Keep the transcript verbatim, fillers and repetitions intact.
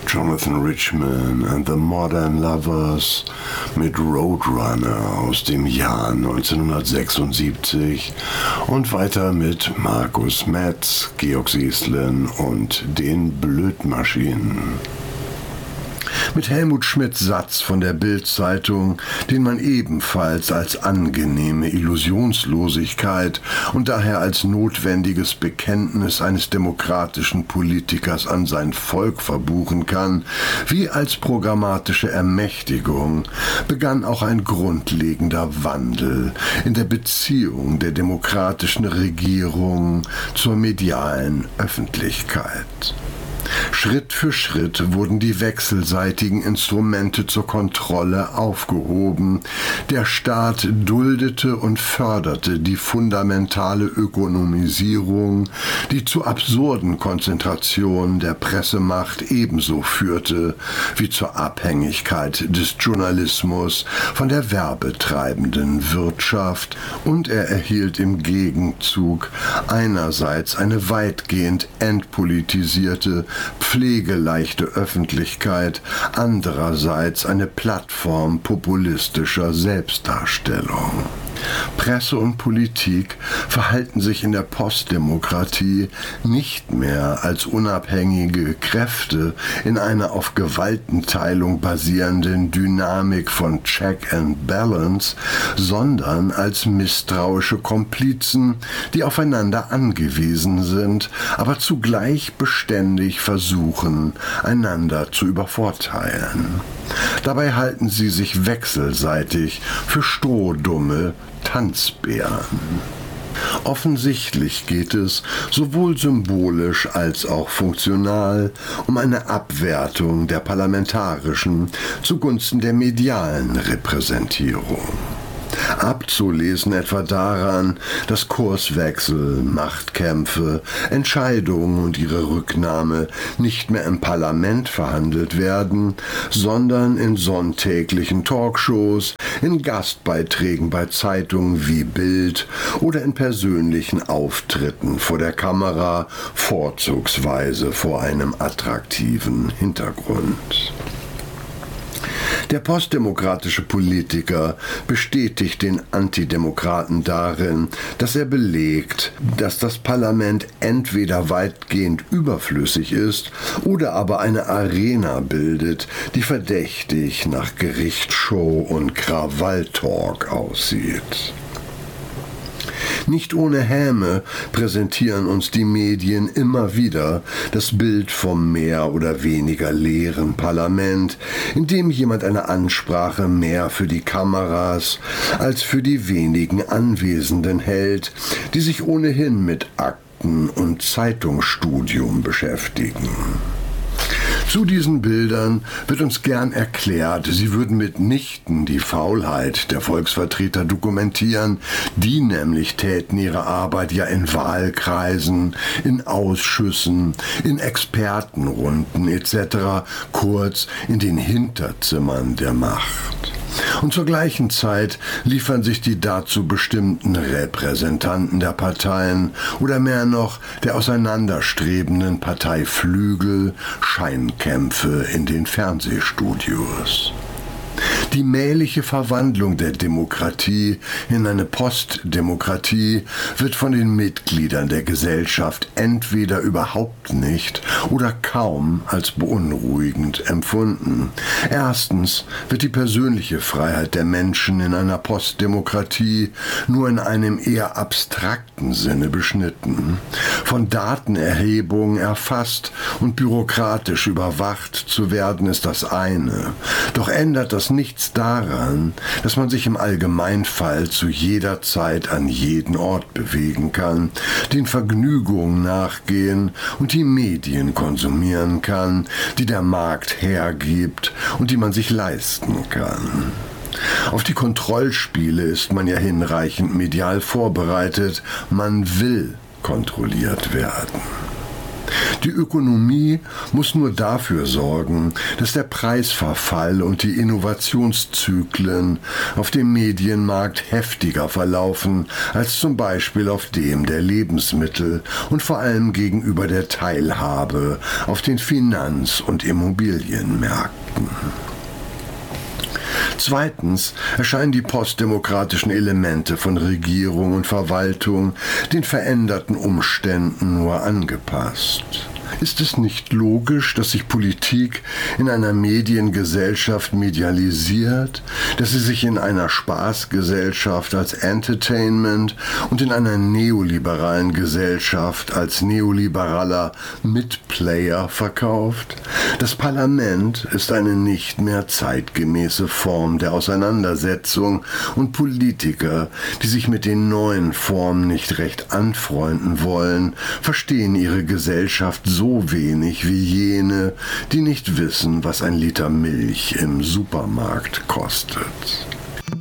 Jonathan Richman and the Modern Lovers mit Roadrunner aus dem Jahr neunzehnhundertsechsundsiebzig und weiter mit Markus Metz, Georg Seeslen und den Blödmaschinen. Mit Helmut Schmidts Satz von der Bild-Zeitung, den man ebenfalls als angenehme Illusionslosigkeit und daher als notwendiges Bekenntnis eines demokratischen Politikers an sein Volk verbuchen kann, wie als programmatische Ermächtigung, begann auch ein grundlegender Wandel in der Beziehung der demokratischen Regierung zur medialen Öffentlichkeit. Schritt für Schritt wurden die wechselseitigen Instrumente zur Kontrolle aufgehoben. Der Staat duldete und förderte die fundamentale Ökonomisierung, die zu absurden Konzentrationen der Pressemacht ebenso führte wie zur Abhängigkeit des Journalismus von der werbetreibenden Wirtschaft, und er erhielt im Gegenzug einerseits eine weitgehend entpolitisierte, pflegeleichte Öffentlichkeit, andererseits eine Plattform populistischer Selbstdarstellung. Presse und Politik verhalten sich in der Postdemokratie nicht mehr als unabhängige Kräfte in einer auf Gewaltenteilung basierenden Dynamik von Check and Balance, sondern als misstrauische Komplizen, die aufeinander angewiesen sind, aber zugleich beständig versuchen, einander zu übervorteilen. Dabei halten sie sich wechselseitig für strohdumme Tanzbären. Offensichtlich geht es, sowohl symbolisch als auch funktional, um eine Abwertung der parlamentarischen zugunsten der medialen Repräsentierung. Abzulesen etwa daran, dass Kurswechsel, Machtkämpfe, Entscheidungen und ihre Rücknahme nicht mehr im Parlament verhandelt werden, sondern in sonntäglichen Talkshows, in Gastbeiträgen bei Zeitungen wie Bild oder in persönlichen Auftritten vor der Kamera, vorzugsweise vor einem attraktiven Hintergrund. Der postdemokratische Politiker bestätigt den Antidemokraten darin, dass er belegt, dass das Parlament entweder weitgehend überflüssig ist oder aber eine Arena bildet, die verdächtig nach Gerichtsshow und Krawalltalk aussieht. Nicht ohne Häme präsentieren uns die Medien immer wieder das Bild vom mehr oder weniger leeren Parlament, in dem jemand eine Ansprache mehr für die Kameras als für die wenigen Anwesenden hält, die sich ohnehin mit Akten und Zeitungsstudium beschäftigen. Zu diesen Bildern wird uns gern erklärt, sie würden mitnichten die Faulheit der Volksvertreter dokumentieren, die nämlich täten ihre Arbeit ja in Wahlkreisen, in Ausschüssen, in Expertenrunden et cetera, kurz in den Hinterzimmern der Macht. Und zur gleichen Zeit liefern sich die dazu bestimmten Repräsentanten der Parteien oder mehr noch der auseinanderstrebenden Parteiflügel Scheinkämpfe in den Fernsehstudios. Die mähliche Verwandlung der Demokratie in eine Postdemokratie wird von den Mitgliedern der Gesellschaft entweder überhaupt nicht oder kaum als beunruhigend empfunden. Erstens wird die persönliche Freiheit der Menschen in einer Postdemokratie nur in einem eher abstrakten Sinne beschnitten. Von Datenerhebungen erfasst und bürokratisch überwacht zu werden ist das eine, doch ändert das nichts daran, dass man sich im Allgemeinfall zu jeder Zeit an jeden Ort bewegen kann, den Vergnügungen nachgehen und die Medien konsumieren kann, die der Markt hergibt und die man sich leisten kann. Auf die Kontrollspiele ist man ja hinreichend medial vorbereitet, man will kontrolliert werden. Die Ökonomie muss nur dafür sorgen, dass der Preisverfall und die Innovationszyklen auf dem Medienmarkt heftiger verlaufen als zum Beispiel auf dem der Lebensmittel und vor allem gegenüber der Teilhabe auf den Finanz- und Immobilienmärkten. Zweitens erscheinen die postdemokratischen Elemente von Regierung und Verwaltung den veränderten Umständen nur angepasst. Ist es nicht logisch, dass sich Politik in einer Mediengesellschaft medialisiert, dass sie sich in einer Spaßgesellschaft als Entertainment und in einer neoliberalen Gesellschaft als neoliberaler Mitplayer verkauft? Das Parlament ist eine nicht mehr zeitgemäße Form der Auseinandersetzung und Politiker, die sich mit den neuen Formen nicht recht anfreunden wollen, verstehen ihre Gesellschaft so wenig wie jene, die nicht wissen, was ein Liter Milch im Supermarkt kostet.